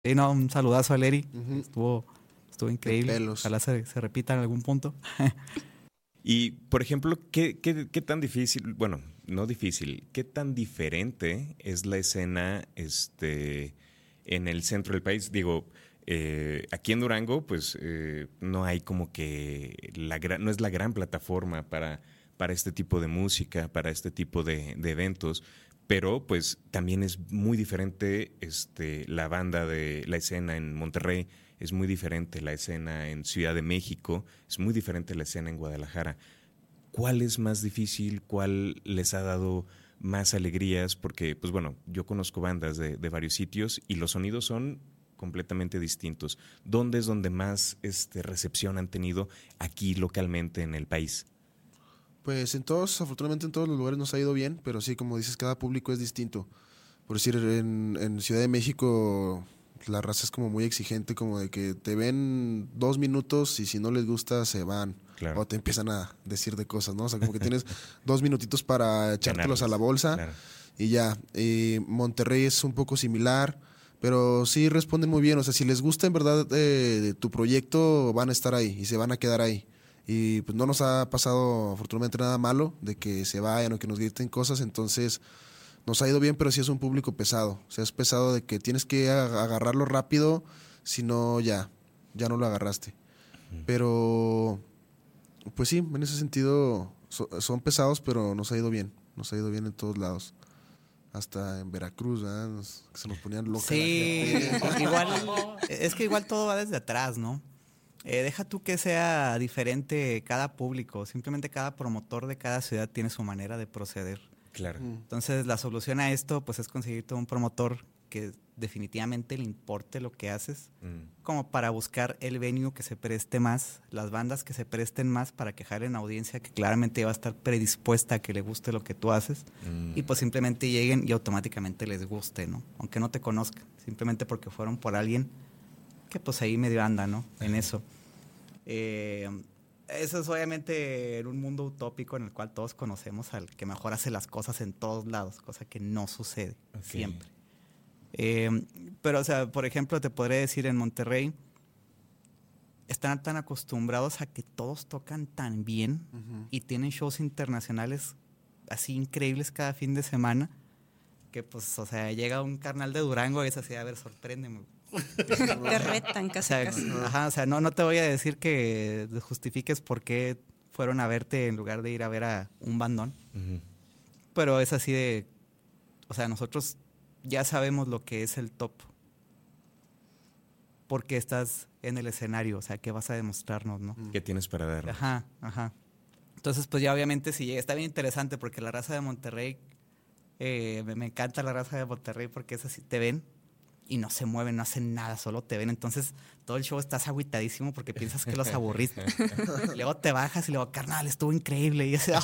Sí, no, un saludazo al Eri. Uh-huh. Estuvo increíble. Ojalá se repita en algún punto. Y, por ejemplo, ¿qué tan difícil, bueno, no difícil, qué tan diferente es la escena en el centro del país? Digo, aquí en Durango, pues no hay como que no es la gran plataforma para este tipo de música, para este tipo de eventos, pero pues también es muy diferente la banda de la escena en Monterrey, es muy diferente la escena en Ciudad de México, es muy diferente la escena en Guadalajara. ¿Cuál es más difícil? ¿Cuál les ha dado más alegrías? Porque, pues bueno, yo conozco bandas de varios sitios y los sonidos son completamente distintos. ¿Dónde es donde más recepción han tenido aquí localmente en el país? Pues afortunadamente en todos los lugares nos ha ido bien, pero sí, como dices, cada público es distinto. Por decir, en Ciudad de México la raza es como muy exigente, como de que te ven 2 minutos y si no les gusta se van. Claro. O te empiezan a decir de cosas, ¿no? O sea, como que tienes 2 minutitos para echártelos a la bolsa. Claro. Y ya. Monterrey es un poco similar, pero sí responden muy bien. O sea, si les gusta en verdad tu proyecto, van a estar ahí y se van a quedar ahí. Y pues no nos ha pasado afortunadamente nada malo de que se vayan o que nos griten cosas, entonces nos ha ido bien, pero sí es un público pesado. O sea, es pesado de que tienes que agarrarlo rápido, si no ya no lo agarraste. Pero pues sí, en ese sentido son pesados, pero nos ha ido bien en todos lados. Hasta en Veracruz, ¿verdad? Se nos ponían locos. Sí, igual todo va desde atrás, ¿no? Deja tú que sea diferente cada público, simplemente cada promotor de cada ciudad tiene su manera de proceder. Claro. Entonces la solución a esto pues es conseguirte un promotor que definitivamente le importe lo que haces, como para buscar el venue que se preste más, las bandas que se presten más para que jalen audiencia que claramente va a estar predispuesta a que le guste lo que tú haces y pues simplemente lleguen y automáticamente les guste, ¿no? Aunque no te conozcan, simplemente porque fueron por alguien que pues ahí medio anda, ¿no? En eso. Eso es obviamente en un mundo utópico en el cual todos conocemos al que mejor hace las cosas en todos lados, cosa que no sucede siempre. Pero, o sea, por ejemplo, te podré decir en Monterrey, están tan acostumbrados a que todos tocan tan bien y tienen shows internacionales así increíbles cada fin de semana, que pues, o sea, llega un carnal de Durango y es así, a ver, sorpréndeme. Te retan casi, casi. Ajá, o sea, no te voy a decir que justifiques por qué fueron a verte en lugar de ir a ver a un bandón. Pero es así de, o sea, nosotros ya sabemos lo que es el top. Porque estás en el escenario, o sea, ¿qué vas a demostrarnos, no? ¿Qué tienes para dar? Ajá. Entonces, pues ya obviamente si llega, está bien interesante porque la raza de Monterrey, me encanta la raza de Monterrey porque es así, te ven y no se mueven, no hacen nada, solo te ven. Entonces, todo el show estás agüitadísimo porque piensas que los aburriste. Luego te bajas y luego, carnal, estuvo increíble. Y ese,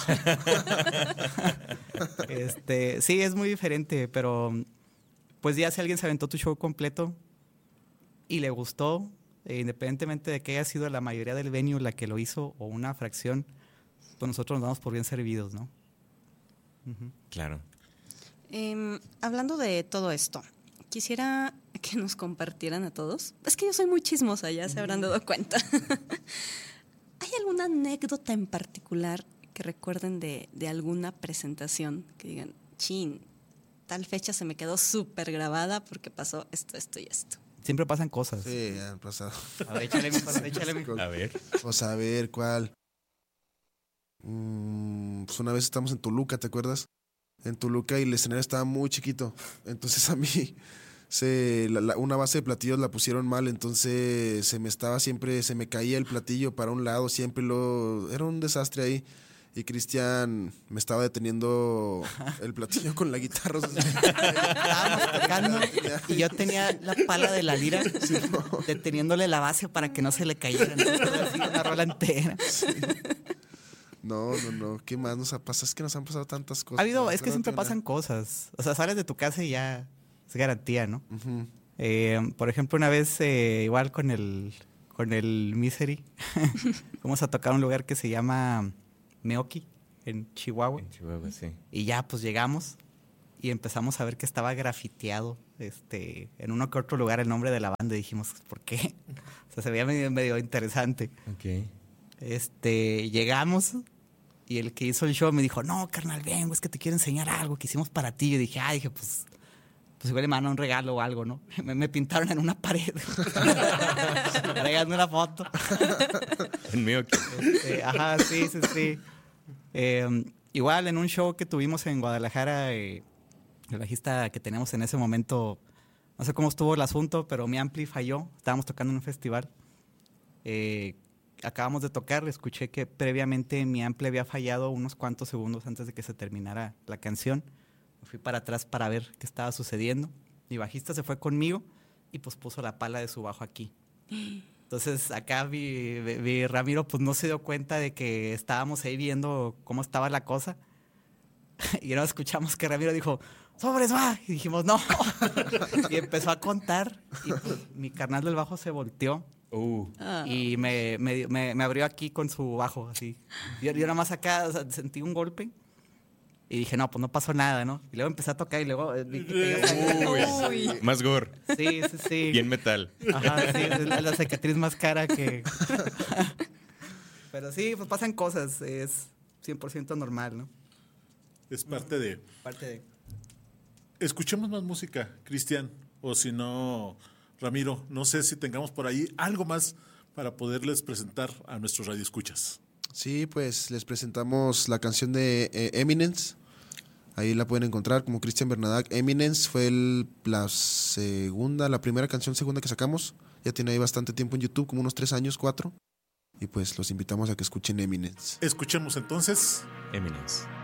sí, es muy diferente, pero pues ya si alguien se aventó tu show completo y le gustó, independientemente de que haya sido la mayoría del venue la que lo hizo o una fracción, pues nosotros nos damos por bien servidos, ¿no? Claro. Hablando de todo esto, quisiera que nos compartieran a todos. Es que yo soy muy chismosa, ya se habrán dado cuenta. ¿Hay alguna anécdota en particular que recuerden de alguna presentación que digan, chin, tal fecha se me quedó súper grabada porque pasó esto y esto? Siempre pasan cosas. Sí, han pasado. A ver, échale. A ver. Pues a ver, ¿cuál? Pues una vez estamos en Toluca, ¿te acuerdas? En Toluca y el escenario estaba muy chiquito. Entonces a mí una base de platillos la pusieron mal, entonces se me caía el platillo para un lado, era un desastre ahí. Y Cristian me estaba deteniendo el platillo con la guitarra. Estábamos tocando y yo tenía la pala de la lira deteniéndole la base para que no se le cayera, ¿no? Así una rola entera. Sí. No. ¿Qué más nos ha pasado? Es que nos han pasado tantas cosas. Es que siempre pasan cosas. O sea, sales de tu casa y ya es garantía, ¿no? Por ejemplo, una vez igual con el Misery fuimos a tocar un lugar que se llama Meoki, en Chihuahua. En Chihuahua, sí. Y ya, pues llegamos y empezamos a ver que estaba grafiteado en uno que otro lugar el nombre de la banda. Y dijimos, ¿por qué? O sea, se veía medio interesante. Ok. Llegamos y el que hizo el show me dijo, no, carnal, vengo, es que te quiero enseñar algo que hicimos para ti. Yo dije, pues igual le mandan un regalo o algo, ¿no? Me pintaron en una pared. Regalando una foto. ¿En mío qué? Ajá, sí. Igual en un show que tuvimos en Guadalajara, el bajista que teníamos en ese momento, no sé cómo estuvo el asunto, pero mi ampli falló. Estábamos tocando en un festival. Acabamos de tocar, escuché que previamente mi ampli había fallado unos cuantos segundos antes de que se terminara la canción. Me fui para atrás para ver qué estaba sucediendo. Mi bajista se fue conmigo y pues puso la pala de su bajo aquí. Entonces acá mi Ramiro pues no se dio cuenta de que estábamos ahí viendo cómo estaba la cosa. Y ahora escuchamos que Ramiro dijo, ¡sobres, va! Y dijimos, ¡no! Y empezó a contar y pues, mi carnal del bajo se volteó. Y me abrió aquí con su bajo, así. Yo nada más acá, o sea, sentí un golpe y dije, no, pues no pasó nada, ¿no? Y luego empecé a tocar y luego vi que Uy. Más gore. Sí. Bien metal. Ajá, sí, es la cicatriz más cara que... Pero sí, pues pasan cosas, es 100% normal, ¿no? Es parte de... Escuchemos más música, Cristian, o si no... Ramiro, no sé si tengamos por ahí algo más para poderles presentar a nuestros radioescuchas. Sí, pues les presentamos la canción de Eminence. Ahí la pueden encontrar como Cristian Bernadac. Eminence fue la primera canción segunda que sacamos. Ya tiene ahí bastante tiempo en YouTube, como unos 3 años, 4. Y pues los invitamos a que escuchen Eminence. Escuchemos entonces Eminence.